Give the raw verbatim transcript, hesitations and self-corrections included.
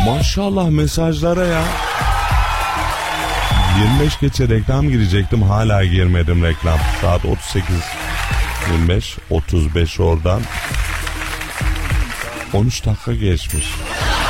Maşallah mesajlara ya. yirmi beş geçe reklam girecektim, hala girmedim reklam. Saat otuz sekiz yirmi beş, otuz beş oradan. on üç dakika geçmiş.